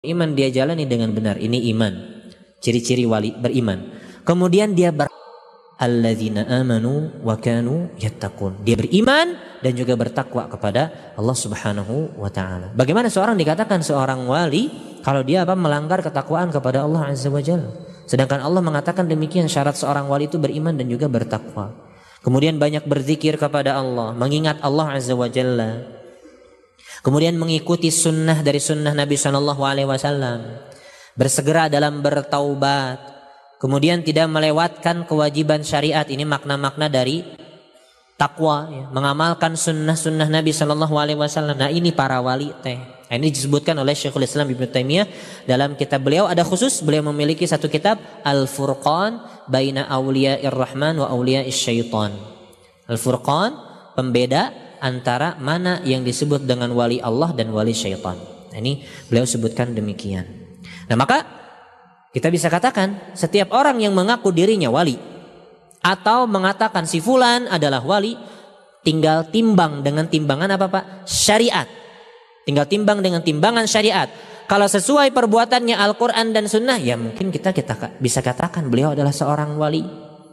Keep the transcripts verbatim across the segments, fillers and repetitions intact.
Iman dia jalani dengan benar. Ini iman. Ciri-ciri wali beriman. Kemudian dia ber alladzina amanu wa kanu yattaqun. Dia beriman dan juga bertakwa kepada Allah Subhanahu wa taala. Bagaimana seorang dikatakan seorang wali kalau dia apa melanggar ketakwaan kepada Allah Azza wa Jalla? Sedangkan Allah mengatakan demikian, syarat seorang wali itu beriman dan juga bertakwa. Kemudian banyak berzikir kepada Allah, mengingat Allah Azza wa Jalla. Kemudian mengikuti sunnah dari sunnah Nabi shallallahu alaihi wasallam, bersegera dalam bertaubat, kemudian tidak melewatkan kewajiban syariat. Ini makna-makna dari takwa, ya. Mengamalkan sunnah-sunnah Nabi shallallahu alaihi wasallam. Nah ini para wali teh. Nah, ini disebutkan oleh Syekhul Islam Ibnu Taimiyah dalam kitab beliau. Ada khusus beliau memiliki satu kitab Al-Furqan Baina Auliya'ir Rahman wa Auliya'is Syaitan. Al-Furqan, pembeda antara mana yang disebut dengan wali Allah dan wali syaitan. Nah, ini beliau sebutkan demikian. Nah maka kita bisa katakan setiap orang yang mengaku dirinya wali atau mengatakan si fulan adalah wali, tinggal timbang dengan timbangan apa Pak? Syariat. Tinggal timbang dengan timbangan syariat. Kalau sesuai perbuatannya Al-Quran dan Sunnah, ya mungkin kita kita bisa katakan beliau adalah seorang wali.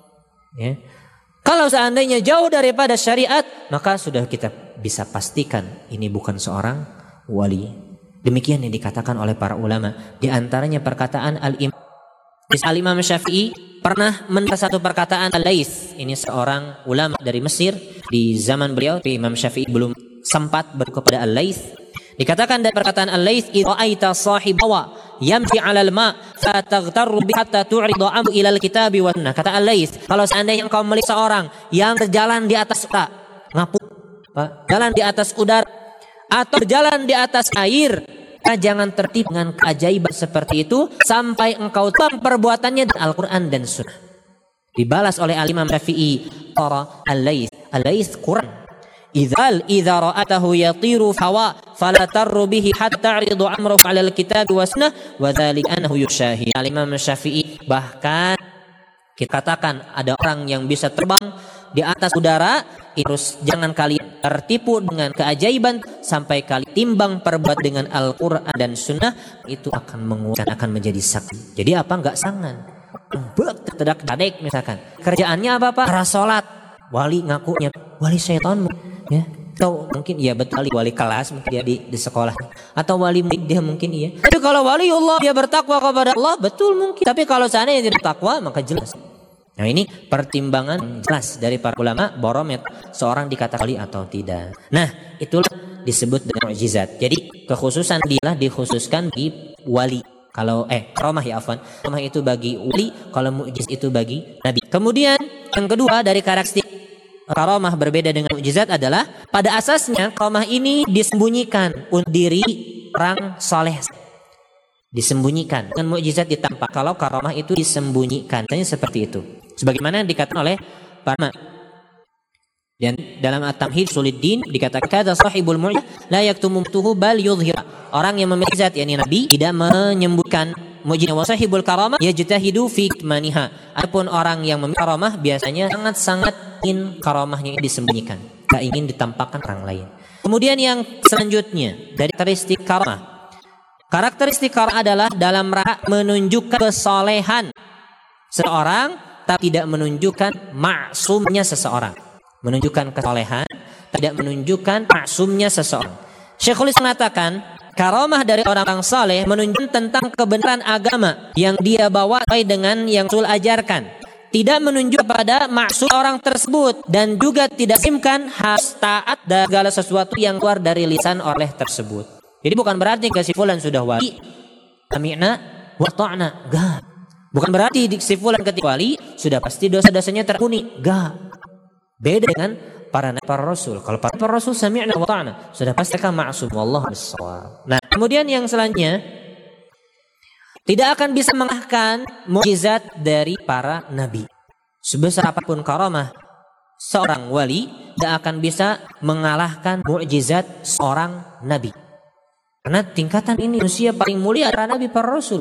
Ya. Kalau seandainya jauh daripada syariat, maka sudah kita bisa pastikan ini bukan seorang wali. Demikian yang dikatakan oleh para ulama. Di antaranya perkataan Al-Imam Al-Imam Syafi'i pernah mendengar satu perkataan Al-Laits. Ini seorang ulama dari Mesir di zaman beliau. Imam Syafi'i belum sempat bertemu kepada Al-Laits. Dikatakan dari perkataan Al-Laits, "Idza ra'aita sahibawa yamshi 'alal ma' fa taghtarru bi hatta tu'ridu amru ila al-kitabi wa sunnah." Kata Al-Laits, kalau seandainya engkau melihat seorang yang berjalan di atas udara, ngapu, jalan di atas udara atau berjalan di atas air, jangan tertipu dengan keajaiban seperti itu sampai engkau tahu perbuatannya dari Al-Qur'an dan Sunnah. Dibalas oleh Al-Imam Syafi'i, "Qara Al-Laits, Al-Laits Quran. Idzal idza ra'atahu yatiru hawa fala tarru bihi hatta ta'ridu amru 'ala al-kitab wa sunnah wa dzalika annahu yushahi." Al-Imam Syafi'i bahkan kita katakan ada orang yang bisa terbang di atas udara, terus jangan kalian tertipu dengan keajaiban sampai kalian timbang perbuat dengan Al-Qur'an dan Sunnah, itu akan menguatkan, akan menjadi saksi. Jadi apa enggak sangan? Bek tedak dadek misalkan. Kerjaannya apa Pak? Para salat. Wali ngakunya wali syaitan, ya. Atau mungkin iya betul wali, wali kelas mungkin dia di, di sekolah, atau wali murid dia mungkin iya. Tapi kalau wali Allah dia bertakwa kepada Allah, betul mungkin. Tapi kalau seandainya tidak takwa, maka jelas. Nah ini pertimbangan jelas dari para ulama barometer seorang dikatakan wali atau tidak. Nah itulah disebut dengan mukjizat. Jadi kekhususan dia dikhususkan di wali. Kalau eh karomah ya afwan, karomah itu bagi wali, kalau mukjizat itu bagi nabi. Kemudian yang kedua dari karakteristik karomah berbeda dengan mukjizat adalah pada asasnya karomah ini disembunyikan untuk diri orang soleh, disembunyikan. Dengan mukjizat ditampak. Kalau karomah itu disembunyikan, misalnya seperti itu. Sebagaimana dikatakan oleh para dan dalam At-Tamhid Suluddin dikatakan kada sahibul mu'jizah la yaktumu tuhu bal yudhhira. Orang yang memiliki zat yakni nabi tidak menyembunyikan mukjizat. Wa sahibul karamah yajtahidu fi kitmaniha. Adapun orang yang memiliki karamah biasanya sangat-sangat ingin karamahnya disembunyikan, tak ingin ditampakkan orang lain. Kemudian yang selanjutnya dari karakteristik karamah. Karakteristik karamah adalah dalam rangka menunjukkan kesolehan seseorang tapi tidak menunjukkan maksumnya seseorang. Menunjukkan kesolehan, tidak menunjukkan maksumnya seseorang. Syekhul Islam mengatakan karamah dari orang-orang saleh menunjukkan tentang kebenaran agama yang dia bawa sesuai dengan yang Rasul ajarkan, tidak menunjuk pada maksud orang tersebut, dan juga tidak simkan harus taat dan segala sesuatu yang keluar dari lisan oleh tersebut. Jadi bukan berarti kesimpulan sudah wali sami'na wa ta'na, enggak. Bukan berarti si fulan ketika wali sudah pasti dosa-dosanya terampuni, enggak. Beda dengan para nabi, para rasul. Kalau para, para rasul sami'na wa ta'na, sudah pasti akan ma'sum, wallahu bissawab. Nah, kemudian yang selanjutnya, tidak akan bisa mengalahkan mukjizat dari para nabi. Sebesar apapun karamah seorang wali, tidak akan bisa mengalahkan mukjizat seorang nabi. Karena tingkatan ini manusia paling mulia adalah nabi, para rasul.